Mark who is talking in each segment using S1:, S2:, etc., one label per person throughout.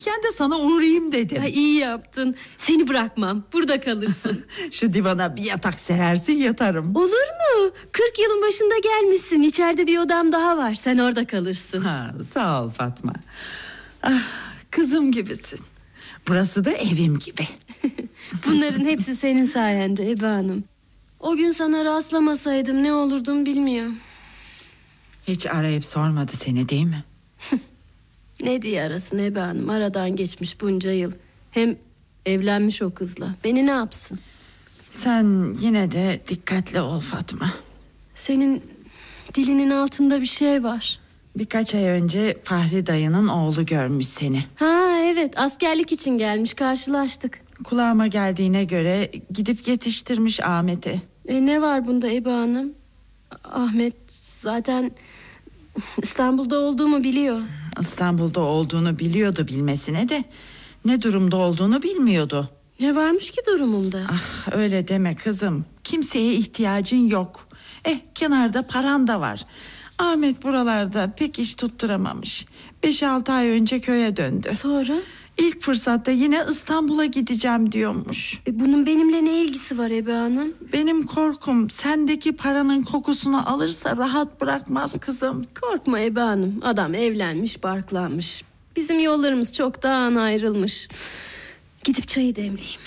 S1: Ben de sana uğrayayım dedim.
S2: Ay, iyi yaptın. Seni bırakmam. Burada kalırsın.
S1: Şu divana bir yatak serersin, yatarım.
S2: Olur mu? 40 yılın başında gelmişsin. İçeride bir odam daha var. Sen orada kalırsın.
S1: Sağ ol Fatma. Ah, kızım gibisin. Burası da evim gibi.
S2: Bunların hepsi senin sayende Ebe Hanım. O gün sana rastlamasaydım ne olurdum bilmiyorum.
S1: Hiç arayıp sormadı seni değil mi?
S2: Ne diye arasın Ebe Hanım? Aradan geçmiş bunca yıl. Hem evlenmiş o kızla. Beni ne yapsın?
S1: Sen yine de dikkatli ol Fatma.
S2: Senin dilinin altında bir şey var.
S1: Birkaç ay önce Fahri dayının oğlu görmüş seni.
S2: Ha evet, askerlik için gelmiş, karşılaştık.
S1: Kulağıma geldiğine göre gidip yetiştirmiş Ahmet'i.
S2: Ne var bunda Ebe Hanım? Ahmet zaten İstanbul'da olduğumu biliyor.
S1: İstanbul'da olduğunu biliyordu bilmesine de ne durumda olduğunu bilmiyordu.
S2: Ne varmış ki durumumda?
S1: Ah, öyle deme kızım. Kimseye ihtiyacın yok. Kenarda paran da var. Ahmet buralarda pek iş tutturamamış. 5-6 ay önce köye döndü.
S2: Sonra?
S1: İlk fırsatta yine İstanbul'a gideceğim diyormuş.
S2: Bunun benimle ne ilgisi var Ebe Hanım?
S1: Benim korkum sendeki paranın kokusunu alırsa rahat bırakmaz kızım.
S2: Korkma Ebe Hanım. Adam evlenmiş, barklanmış. Bizim yollarımız çoktan ayrılmış. Gidip çayı demleyeyim.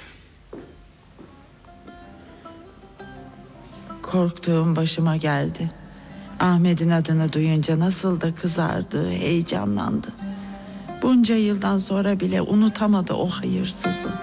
S1: Korktuğum başıma geldi. Ahmet'in adını duyunca nasıl da kızardı, heyecanlandı. Bunca yıldan sonra bile unutamadı o hayırsızı.